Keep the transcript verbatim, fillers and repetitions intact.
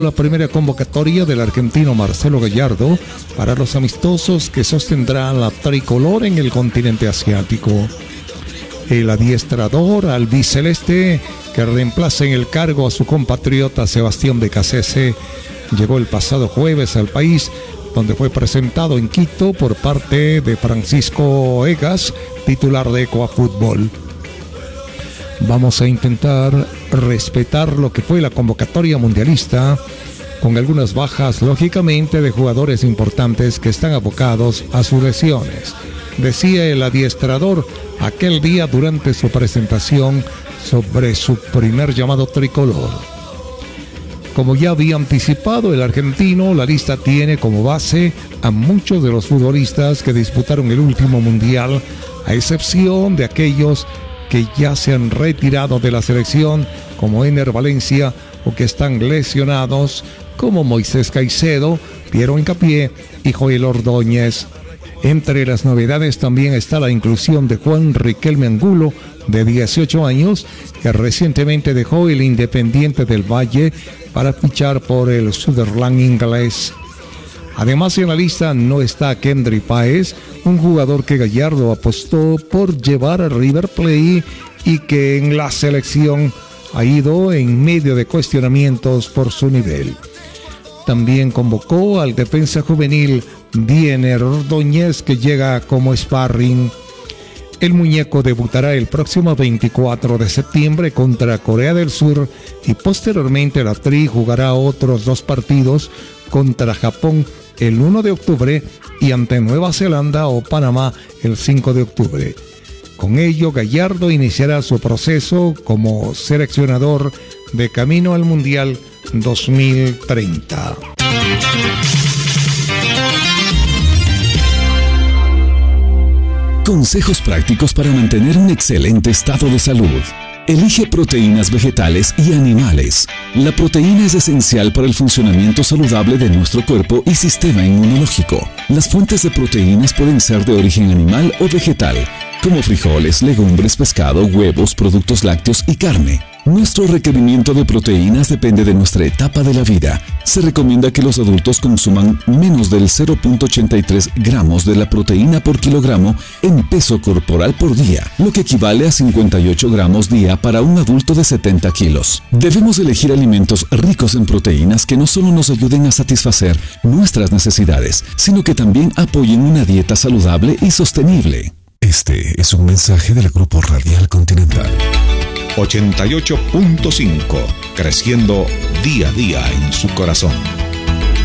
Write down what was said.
La primera convocatoria del argentino Marcelo Gallardo para los amistosos que sostendrá la tricolor en el continente asiático. El adiestrador albiceleste, que reemplaza en el cargo a su compatriota Sebastián Becasese, llegó el pasado jueves al país, donde fue presentado en Quito por parte de Francisco Egas, titular de Ecuafútbol. Vamos a intentar respetar lo que fue la convocatoria mundialista, con algunas bajas, lógicamente, de jugadores importantes que están abocados a sus lesiones, decía el adiestrador aquel día durante su presentación sobre su primer llamado tricolor. Como ya había anticipado el argentino, la lista tiene como base a muchos de los futbolistas que disputaron el último mundial, a excepción de aquellos que ya se han retirado de la selección, como Ener Valencia, o que están lesionados, como Moisés Caicedo, Piero Hincapié y Joel Ordóñez. Entre las novedades también está la inclusión de Juan Riquelme Angulo, de dieciocho años, que recientemente dejó el Independiente del Valle para fichar por el Sunderland inglés. Además, en la lista no está Kendry Páez, un jugador que Gallardo apostó por llevar a River Plate y que en la selección ha ido en medio de cuestionamientos por su nivel. También convocó al defensa juvenil Diener Ordóñez, que llega como sparring. El muñeco debutará el próximo veinticuatro de septiembre contra Corea del Sur y posteriormente la Tri jugará otros dos partidos contra Japón el uno de octubre y ante Nueva Zelanda o Panamá el cinco de octubre. Con ello, Gallardo iniciará su proceso como seleccionador de camino al Mundial dos mil treinta. Consejos prácticos para mantener un excelente estado de salud. Elige proteínas vegetales y animales. La proteína es esencial para el funcionamiento saludable de nuestro cuerpo y sistema inmunológico. Las fuentes de proteínas pueden ser de origen animal o vegetal, como frijoles, legumbres, pescado, huevos, productos lácteos y carne. Nuestro requerimiento de proteínas depende de nuestra etapa de la vida. Se recomienda que los adultos consuman menos del cero punto ochenta y tres gramos de la proteína por kilogramo en peso corporal por día, lo que equivale a cincuenta y ocho gramos día para un adulto de setenta kilos. Debemos elegir alimentos ricos en proteínas que no solo nos ayuden a satisfacer nuestras necesidades, sino que también apoyen una dieta saludable y sostenible. Este es un mensaje del Grupo Radial Continental. ochenta y ocho punto cinco, creciendo día a día en su corazón.